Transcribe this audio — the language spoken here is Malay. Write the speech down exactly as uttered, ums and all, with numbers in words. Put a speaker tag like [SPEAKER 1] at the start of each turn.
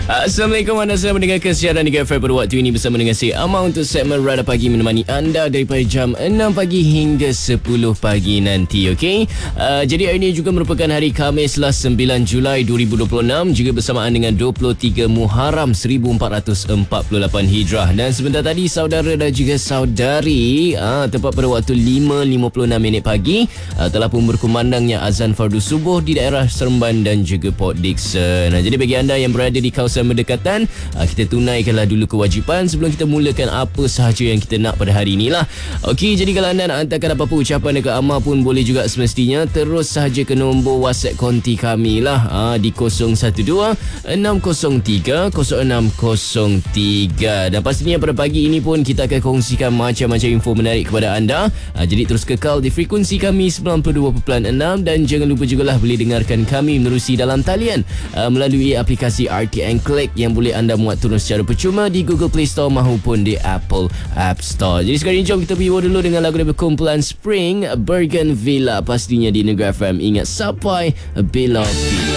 [SPEAKER 1] Assalamualaikum, anda sedang mendengarkan siaran Tiga F M pada waktu ini bersama dengan saya Amal untuk segmen Rada Pagi menemani anda daripada jam enam pagi hingga sepuluh pagi nanti, okey? Uh, jadi hari ini juga merupakan hari Khamis lah, sembilan Julai dua ribu dua puluh enam, juga bersamaan dengan dua puluh tiga Muharram seribu empat ratus empat puluh lapan Hijrah. Dan sebentar tadi saudara dan juga saudari, uh, tepat pada waktu lima lima puluh enam minit pagi, uh, telah pun berkumandangnya azan fardu subuh di daerah Seremban dan juga Port Dickson. Nah, jadi bagi anda yang berada di kawasan berdekatan, kita tunaikanlah dulu kewajipan sebelum kita mulakan apa sahaja yang kita nak pada hari inilah. Okey, jadi kalau anda nak hantarkan apa-apa ucapan dekat Amal pun boleh juga semestinya. Terus sahaja ke nombor WhatsApp konti kami lah, ha, di kosong satu dua enam kosong tiga kosong enam kosong tiga. Dan pastinya pada pagi ini pun kita akan kongsikan macam-macam info menarik kepada anda. Ha, jadi terus kekal di frekuensi kami sembilan puluh dua perpuluhan enam dan jangan lupa jugalah boleh dengarkan kami menerusi dalam talian uh, melalui aplikasi R T N Click yang boleh anda muat turun secara percuma di Google Play Store maupun di Apple App Store. Jadi sekarang ini jom kita pergi dulu dengan lagu dari kumpulan Spring, Bergen Villa, pastinya di Negara F M. Ingat sampai bila-bila.